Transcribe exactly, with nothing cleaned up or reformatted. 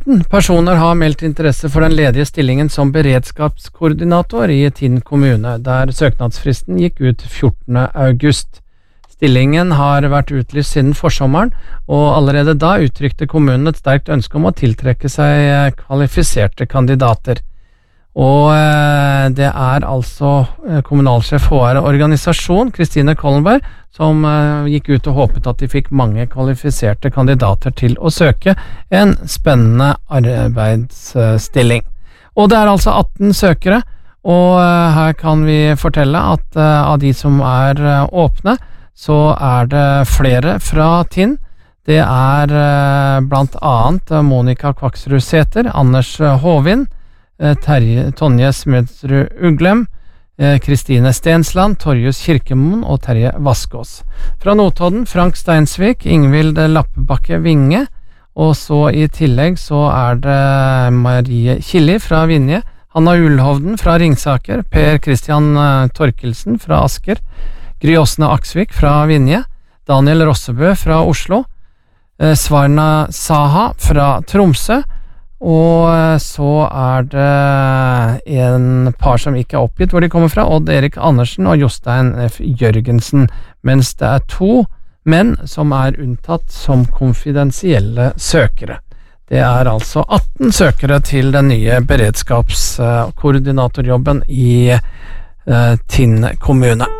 atten personer har meldt interesse for den ledige stillingen som beredskapskoordinator i Tinn kommune, der søknadsfristen gikk ut fjortende august. Stillingen har vært utlyst siden forsommeren, og allerede da uttrykte kommunen et sterkt ønske om å tiltrekke seg kvalifiserte kandidater. Og eh, det er altså kommunalsjef H R-organisasjon, Kristine Kollenberg, som eh, gikk ut og håpet at de fikk mange kvalifiserte kandidater til å søke en spennende arbeidsstilling. Og det er altså atten søkere, og eh, her kan vi fortelle at eh, av de som er eh, åpne, så er det flere fra Tinn. Det er eh, blant annet Monica Kvaksrud-Sæther, Anders Håvin, eh, Terje, Tonje Smødsrud Uglem, eh, Kristine Stensland, Torjus Kirkemoen og Terje Vaskås. Fra Notodden, Frank Steinsvik, Ingvild Lappebakke Vinge, og så i tillegg så er det Marie Killi fra Vinje, Hanna Ullhovden fra Ringsaker, Per Christian eh, Torkelsen fra Asker, Gry Åsne Aksvik fra Vinje, Daniel Rossebø fra Oslo, eh, Svarna Saha fra Tromsø, og eh, så er det en par som ikke er oppgitt hvor de kommer fra, Odd Erik Andersen og Jostein F. Jørgensen, mens det er to menn som er unntatt som konfidensielle søkere. Det er altså atten søkere til den nye beredskapskoordinatorjobben i eh, Tinn kommune.